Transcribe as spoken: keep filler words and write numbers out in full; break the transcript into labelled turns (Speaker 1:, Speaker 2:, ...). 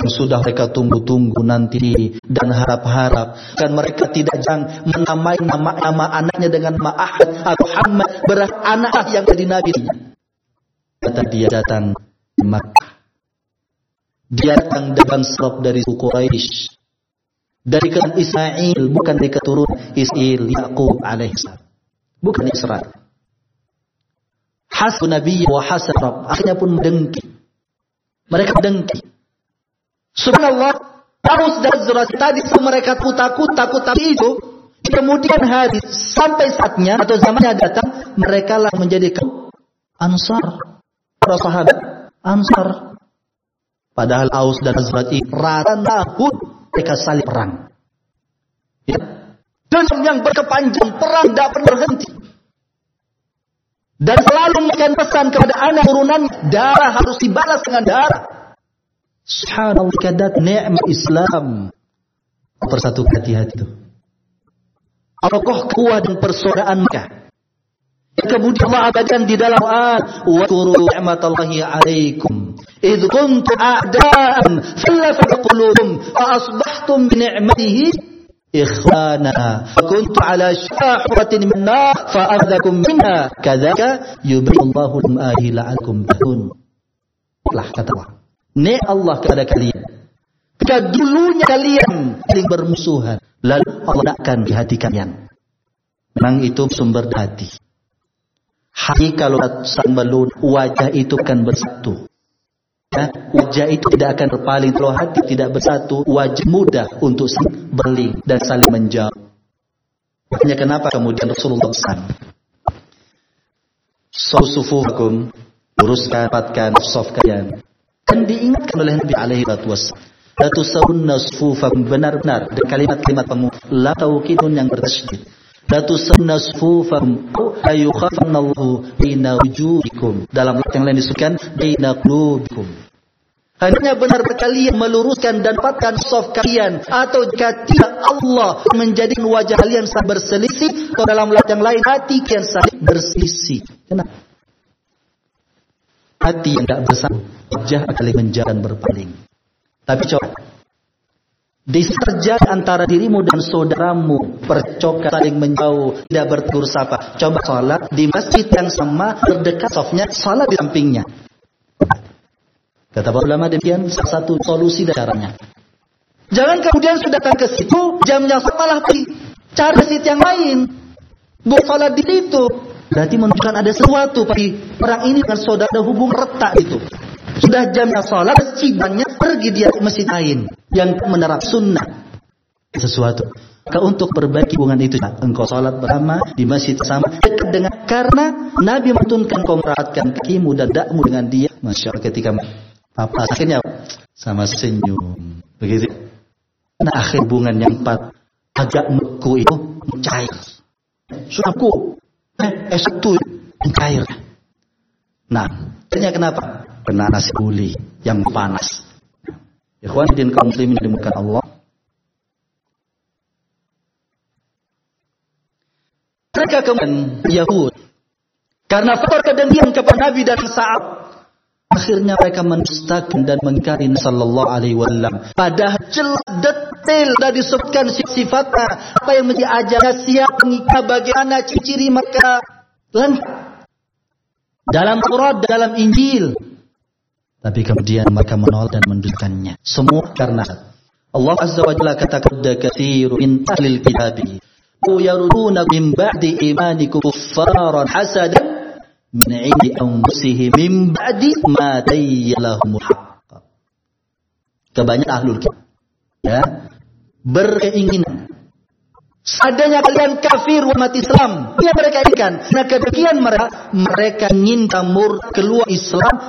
Speaker 1: yang sudah mereka tunggu-tunggu nanti dan harap-harap, dan mereka tidak jangan menamai nama-nama anaknya dengan nama Ahmad atau Muhammad, berarti anak yang jadi nabi. Kata dia datang ke Makkah. Dia datang dengan sebab dari suku Quraisy, dari keturunan Ismail, bukan dari keturunan Ismail Yaqub alaihissalam, bukan Israel. Hasbu Nabi wa hasab, akhirnya pun mendengki. Mereka mendengki. Subhanallah, Aus dan Khazraj tadi mereka takut takut tapi itu kemudian hari sampai saatnya atau zamannya datang, mereka lah menjadi Ansar, para sahabat Ansar. Padahal Aus dan Khazraj rata tahun mereka saling perang. Ya. Dendam yang berkepanjang, perang tidak pernah berhenti. Dan selalu memberikan pesan kepada anak turunannya, darah harus dibalas dengan darah. Subhanallah, kadat ni'mat Islam. Persatu hati-hati itu. Alkoh kuat dan persaudaraan mereka. Kemudian Allah abadikan di dalam Al-Quran, wa kuru ni'matallahi alaikum idh kuntum a'da'an fallafa qulubukum fa asbahtum bi ni'matihi ikhwana wa kuntum ala shahwatin min nar fa akhadhakum minha kadzalika yubayyinullahu lakum ayatihi la'allakum tahtadun. Lah kata Allah, ni Allah kepada kalian ketika dulunya kalian saling bermusuhan, lalu Allah akan di hati kalian. Memang itu sumber hati. Hati kalau saling melun, wajah itu akan bersatu. Ya, wajah itu tidak akan berpaling. Kalau hati tidak bersatu, wajah mudah untuk saling berling dan saling menjauh. Makanya kenapa kemudian Rasulullah pesan, sufufakum, luruskan, rapatkan saf kalian. Dan diingatkan oleh Nabi alaihi wasallam, la tusawunna sufufakum, benar-benar dan kalimat-kalimat kamu la taukidun yang bertasydid. La tusawunna sufufakum la yukhafanallahu baina wujuhikum. Dalam ayat yang lain disebutkan baina qulubikum. Hanya benar kalian meluruskan dan rapatkan saf kalian, atau jika tidak Allah menjadikan wajah kalian saling berselisih, atau dalam ayat yang lain hati kalian saling berselisih. Kenapa? Hati yang tidak bersatu, wajah akan menjauh dan berpaling. Tapi coba diserjai antara dirimu dan saudaramu, percokak, saling menjauh, tidak bertegur sapa. Coba sholat di masjid yang sama, berdekat safnya, sholat di sampingnya. Kata para ulama demikian salah satu solusi dan caranya. Jangan kemudian sudah datang ke situ, jamnya malah pergi cari masjid yang lain, buat sholat di situ. Berarti menunjukkan ada sesuatu pada orang ini dengan saudara, ada hubung retak itu. Sudah jamnya sholat, masjidnya pergi dia ke masjid lain yang menerap sunnah sesuatu. Maka untuk perbaiki hubungan itu, engkau sholat bersama di masjid sama dekat dengan, karena Nabi menuntunkan kau merahatkan kakimu dan dakmu dengan dia. Masya Allah, ketika apa akhirnya sama senyum begitu. Nah, akhir hubungan yang empat agak meku itu mencair. Sudahku eh S satu mencair. Nah, akhirnya kenapa? Kena nasi guli yang panas. Ikhwan dan kaum muslimin yang dimuliakan Allah. Mereka kemudian Yahud, karena faktor kedengkian kepada Nabi dan saat, akhirnya mereka mendustakan dan mengingkari sallallahu alaihi wasallam. Padahal jelas detail sudah disebutkan sifat-sifatnya, apa yang menjadi ajarnya, siap mengikah, bagaimana ciri-ciri mereka lengkap dalam Taurat, dalam Injil. Tapi kemudian mereka menolak dan mendustakannya. Semua karena Allah Azza wa Jalla katakan, katsirun min ahlil kitabi yaruduna min ba'di imanikum kuffaran hasadan min 'indi anfusihim min ba'di ma tayyalahumul haqq. Kebanyakan ahlul kitab ya berkeinginan adanya kalian kafir umat Islam. Yang mereka inginkan, nah kebegian mereka mereka ingin kamur keluar Islam